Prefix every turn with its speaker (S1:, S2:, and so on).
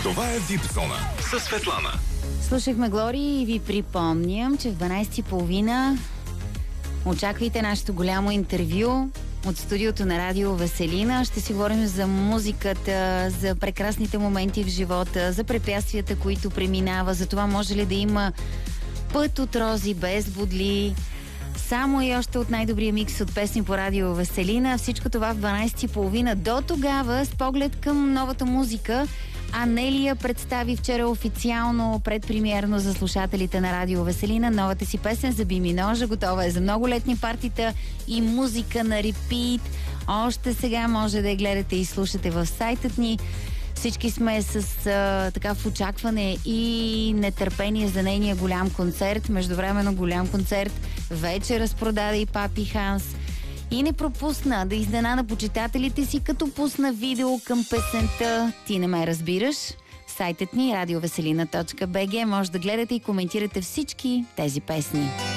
S1: Това е Випзона със Светлана.
S2: Слушахме Глори и ви припомням, че в 12:30 очаквайте нашето голямо интервю от студиото на Радио Веселина. Ще си говорим за музиката, за прекрасните моменти в живота, за препятствията, които преминава, за това може ли да има път от рози без бодли. Само и още от най-добрия микс от песни по Радио Веселина. Всичко това в 12:30. До тогава, с поглед към новата музика, Анелия представи вчера официално предпремиерно за слушателите на Радио Веселина новата си песен за Биминожа. Готова е за много летни партита и музика на репит. Още сега може да я гледате и слушате в сайтът ни. Всички сме с така в очакване и нетърпение за нейния голям концерт. Междувременно голям концерт вече разпродаде и Папи Ханс. И не пропусна да изненада почитателите си, като пусна видео към песента "Ти не ме разбираш". Сайтът ни radioveselina.bg може да гледате и коментирате всички тези песни.